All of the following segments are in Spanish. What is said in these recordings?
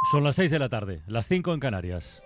Son las 6 de la tarde, las 5 en Canarias.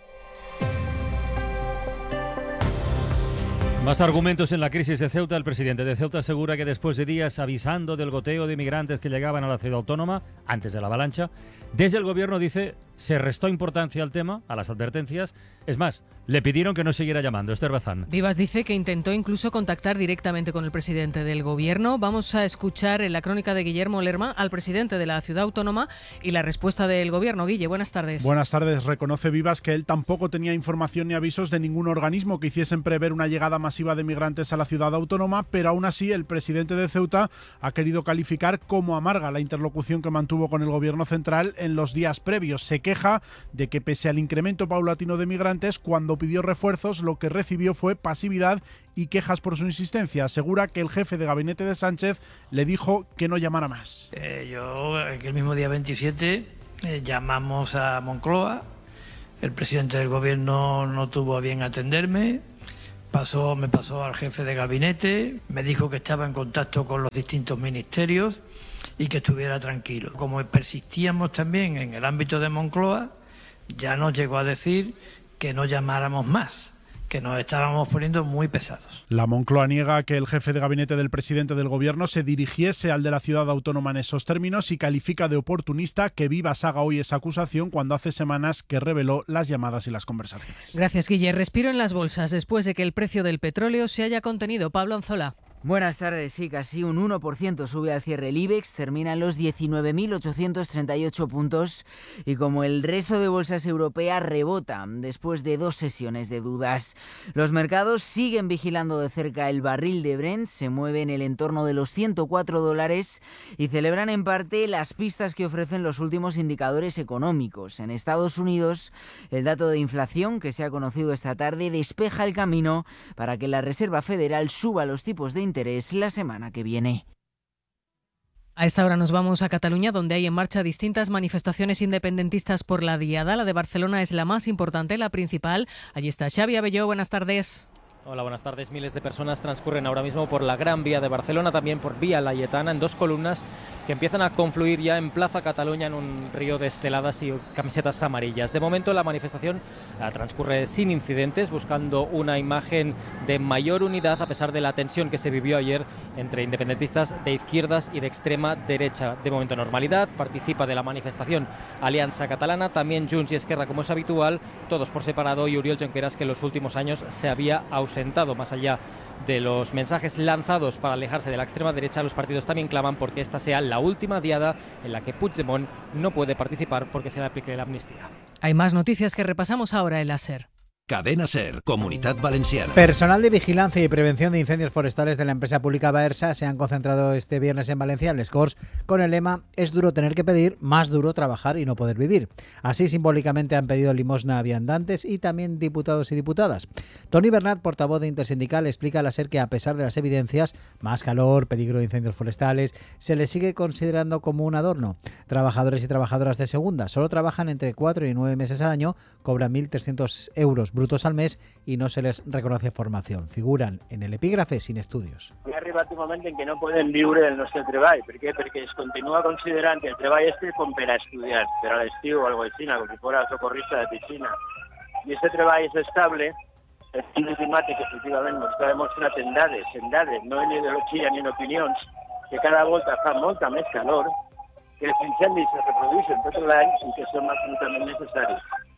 Más argumentos en la crisis de Ceuta. El presidente de Ceuta asegura que después de días avisando del goteo de inmigrantes que llegaban a la ciudad autónoma, antes de la avalancha, desde el gobierno, dice, se restó importancia al tema, a las advertencias. Es más, le pidieron que no siguiera llamando. Esther Bazán. Vivas dice que intentó incluso contactar directamente con el presidente del gobierno. Vamos a escuchar en la crónica de Guillermo Lerma al presidente de la ciudad autónoma y la respuesta del gobierno. Guille, buenas tardes. Buenas tardes. Reconoce Vivas que él tampoco tenía información ni avisos de ningún organismo que hiciesen prever una llegada masiva de migrantes a la ciudad autónoma, pero aún así el presidente de Ceuta ha querido calificar como amarga la interlocución que mantuvo con el gobierno central en los días previos. Se queja de que pese al incremento paulatino de migrantes, cuando pidió refuerzos, lo que recibió fue pasividad y quejas por su insistencia. Asegura que el jefe de gabinete de Sánchez le dijo que no llamara más. El mismo día 27 llamamos a Moncloa, el presidente del gobierno no tuvo a bien atenderme, me pasó al jefe de gabinete, me dijo que estaba en contacto con los distintos ministerios y que estuviera tranquilo. Como persistíamos también en el ámbito de Moncloa, ya nos llegó a decir que no llamáramos más, que nos estábamos poniendo muy pesados. La Moncloa niega que el jefe de gabinete del presidente del gobierno se dirigiese al de la ciudad autónoma en esos términos y califica de oportunista que Vivas haga hoy esa acusación cuando hace semanas que reveló las llamadas y las conversaciones. Gracias, Guille. Respiro en las bolsas después de que el precio del petróleo se haya contenido. Pablo Anzola. Buenas tardes, sí, casi un 1% sube al cierre el IBEX, termina en los 19.838 puntos y como el resto de bolsas europeas rebota después de 2 sesiones de dudas. Los mercados siguen vigilando de cerca el barril de Brent, se mueve en el entorno de los $104 y celebran en parte las pistas que ofrecen los últimos indicadores económicos. En Estados Unidos, el dato de inflación que se ha conocido esta tarde despeja el camino para que la Reserva Federal suba los tipos de interés la semana que viene. A esta hora nos vamos a Cataluña, donde hay en marcha distintas manifestaciones independentistas por la Diada. La de Barcelona es la más importante, la principal. Allí está Xavi Abelló. Buenas tardes. Hola, buenas tardes. Miles de personas transcurren ahora mismo por la Gran Vía de Barcelona, también por Vía Laietana, en 2 columnas que empiezan a confluir ya en Plaza Cataluña en un río de esteladas y camisetas amarillas. De momento la manifestación transcurre sin incidentes, buscando una imagen de mayor unidad a pesar de la tensión que se vivió ayer entre independentistas de izquierdas y de extrema derecha. De momento normalidad, participa de la manifestación Alianza Catalana, también Junts y Esquerra como es habitual, todos por separado, y Oriol Junqueras, que en los últimos años se había ausentado. Más allá de los mensajes lanzados para alejarse de la extrema derecha, los partidos también claman porque esta sea la última diada en la que Puigdemont no puede participar porque se le aplique la amnistía. Hay más noticias que repasamos ahora en la SER. Cadena SER, Comunidad Valenciana. Personal de vigilancia y prevención de incendios forestales de la empresa pública Baersa se han concentrado este viernes en Valencia, en Les Corts, con el lema "Es duro tener que pedir, más duro trabajar y no poder vivir". Así simbólicamente han pedido limosna a viandantes y también diputados y diputadas. Toni Bernat, portavoz de Intersindical, explica a la SER que a pesar de las evidencias, más calor, peligro de incendios forestales, se les sigue considerando como un adorno. Trabajadores y trabajadoras de segunda solo trabajan entre 4 y 9 meses al año, cobran 1.300 euros brutos al mes y no se les reconoce formación. Figuran en el epígrafe sin estudios. Ha arribat un moment en què no podem viure del nostre treball. Per què? Perquè es continua considerant que el treball és com per a estudiar, per a l'estiu o alguna cosa, com si fos socorrista de piscina. I aquest treball és estable, el canvi climàtic efectivament ens està demostrat en dades, no en ideologia ni en opinions, que cada volta fa molta més calor, que els incendis se reprodueixen tot l'any i que són absolutament necessaris.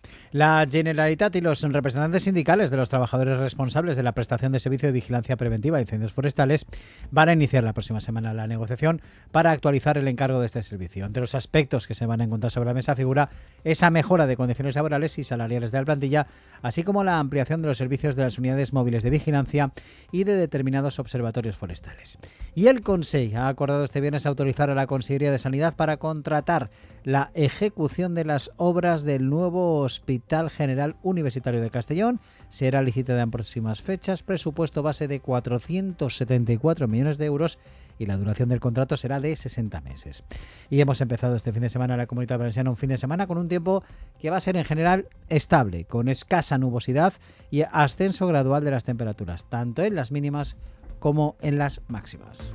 La Generalitat y los representantes sindicales de los trabajadores responsables de la prestación de servicio de vigilancia preventiva de incendios forestales van a iniciar la próxima semana la negociación para actualizar el encargo de este servicio. Entre los aspectos que se van a encontrar sobre la mesa figura esa mejora de condiciones laborales y salariales de la plantilla, así como la ampliación de los servicios de las unidades móviles de vigilancia y de determinados observatorios forestales. Y el Consell ha acordado este viernes autorizar a la Consellería de Sanidad para contratar la ejecución de las obras del nuevo Hospital General Universitario de Castellón. Será licitada en próximas fechas, presupuesto base de 474 millones de euros y la duración del contrato será de 60 meses. Y hemos empezado este fin de semana en la Comunidad Valenciana, un fin de semana con un tiempo que va a ser en general estable, con escasa nubosidad y ascenso gradual de las temperaturas, tanto en las mínimas como en las máximas.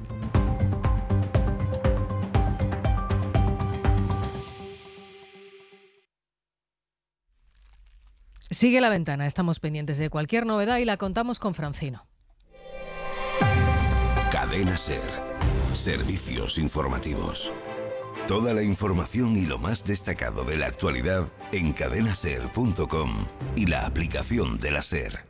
Sigue La Ventana, estamos pendientes de cualquier novedad y la contamos con Francino. Cadena SER. Servicios informativos. Toda la información y lo más destacado de la actualidad en cadenaser.com y la aplicación de la SER.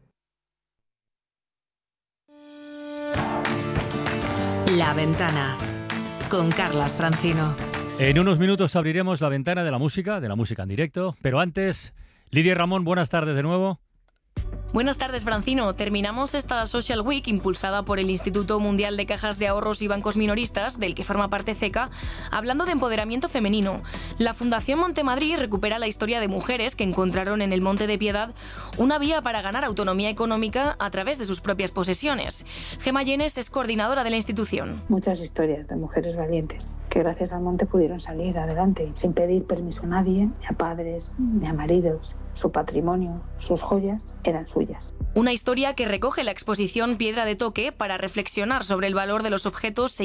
La Ventana, con Carlas Francino. En unos minutos abriremos la ventana de la música en directo, pero antes, Lidia y Ramón, buenas tardes de nuevo. Buenas tardes, Francino. Terminamos esta Social Week impulsada por el Instituto Mundial de Cajas de Ahorros y Bancos Minoristas, del que forma parte CECA, hablando de empoderamiento femenino. La Fundación Montemadrid recupera la historia de mujeres que encontraron en el Monte de Piedad una vía para ganar autonomía económica a través de sus propias posesiones. Gemma Llenes es coordinadora de la institución. Muchas historias de mujeres valientes que gracias al monte pudieron salir adelante sin pedir permiso a nadie, ni a padres, ni a maridos. Su patrimonio, sus joyas eran suyas. Una historia que recoge la exposición Piedra de Toque para reflexionar sobre el valor de los objetos